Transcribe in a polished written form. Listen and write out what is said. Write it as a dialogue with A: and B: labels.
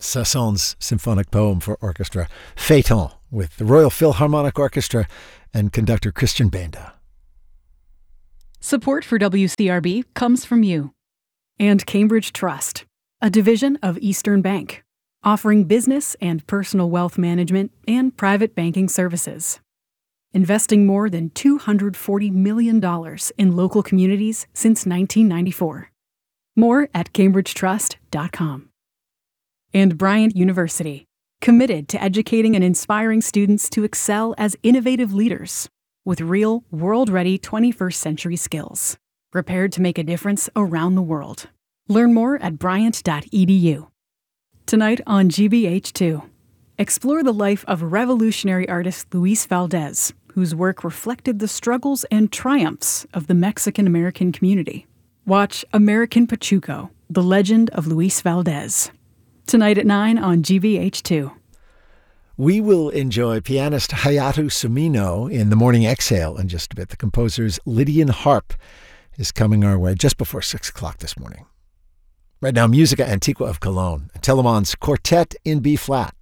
A: Sasson's symphonic poem for orchestra, Phaeton, with the Royal Philharmonic Orchestra and conductor Christian Benda.
B: Support for WCRB comes from you and Cambridge Trust, a division of Eastern Bank, offering business and personal wealth management and private banking services. Investing more than $240 million in local communities since 1994. More at cambridgetrust.com. And Bryant University, committed to educating and inspiring students to excel as innovative leaders with real, world-ready 21st century skills, prepared to make a difference around the world. Learn more at bryant.edu. Tonight on GBH2, explore the life of revolutionary artist Luis Valdez, whose work reflected the struggles and triumphs of the Mexican-American community. Watch American Pachuco, The Legend of Luis Valdez. Tonight at 9 on GBH2.
A: We will enjoy pianist Hayato Sumino in The Morning Exhale in just a bit. The composer's Lydian Harp is coming our way just before 6 o'clock this morning. Right now, Musica Antigua of Cologne, Telemon's Quartet in B-flat.